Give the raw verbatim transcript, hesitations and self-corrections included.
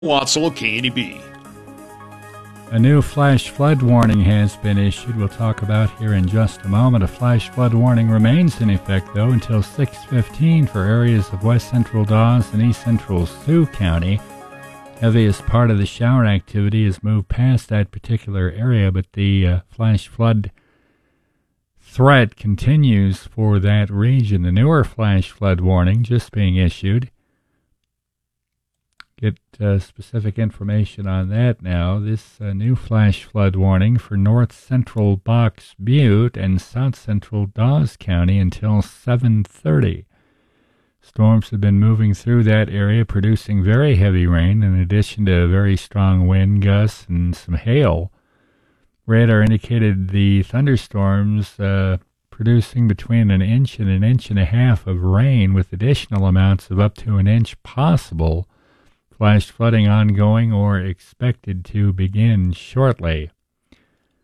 Watsel, K A D B. A new flash flood warning has been issued. We'll talk about here in just a moment. A flash flood warning remains in effect, though, until six fifteen for areas of west central Dawes and east central Sioux County. Heaviest part of the shower activity has moved past that particular area, but the uh, flash flood threat continues for that region. The newer flash flood warning just being issued. Get uh, specific information on that now. This uh, new flash flood warning for north central Box Butte and south central Dawes County until seven thirty. Storms have been moving through that area, producing very heavy rain in addition to very strong wind gusts and some hail. Radar indicated the thunderstorms uh, producing between an inch and an inch and a half of rain, with additional amounts of up to an inch possible. Flash flooding ongoing or expected to begin shortly.